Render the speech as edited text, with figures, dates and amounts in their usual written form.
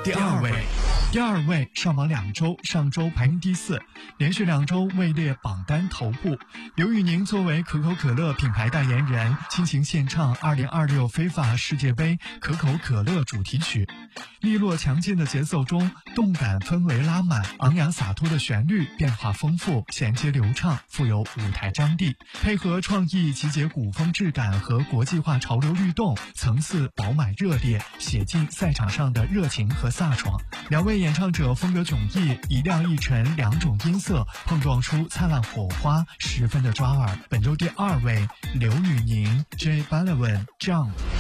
第二位。第二位上榜2周，上周排名第4，连续2周位列榜单头部。刘宇宁作为可口可乐品牌代言人，倾情献唱2026非法世界杯可口可乐主题曲。利落强劲的节奏中，动感氛围拉满，昂扬洒脱的旋律变化丰富，衔接流畅，富有舞台张力，配合创意集结古风质感和国际化潮流律动，层次饱满热烈，写进赛场上的热情和飒爽。两位演唱者风格迥异，一亮一沉2种音色碰撞出灿烂火花，十分的抓耳。本周第2位，刘宇宁 J Balvin Jump。